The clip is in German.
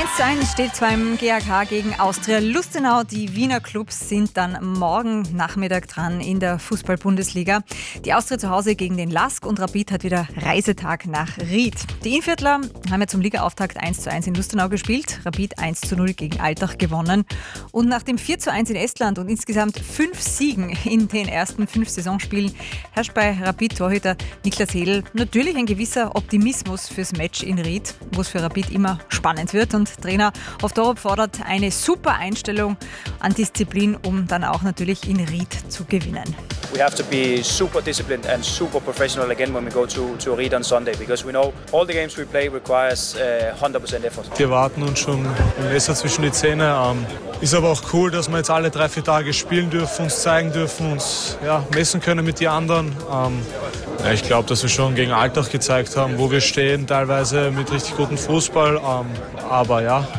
1:1 steht beim GAK gegen Austria Lustenau. Die Wiener Clubs sind dann morgen Nachmittag dran in der Fußball-Bundesliga. Die Austria zu Hause gegen den LASK und Rapid hat wieder Reisetag nach Ried. Die Innviertler haben ja zum Ligaauftakt 1:1 in Lustenau gespielt, Rapid 1:0 gegen Altach gewonnen. Und nach dem 4:1 in Estland und insgesamt 5 Siegen in den ersten 5 Saisonspielen herrscht bei Rapid-Torhüter Niklas Hedl natürlich ein gewisser Optimismus fürs Match in Ried, wo es für Rapid immer spannend wird. Und Trainer Ovtorob fordert eine super Einstellung an Disziplin, um dann auch natürlich in Ried zu gewinnen. We have to be super disciplined and super professional again when we go to Ried on Sunday, because we know all the games we play requires 100% effort. Wir warten uns schon ein Messer zwischen die Zähne. Ist aber auch cool, dass wir jetzt alle 3-4 Tage spielen dürfen, uns zeigen dürfen, uns messen können mit den anderen. Ich glaube, dass wir schon gegen Altach gezeigt haben, wo wir stehen, teilweise mit richtig gutem Fußball. Aber ja,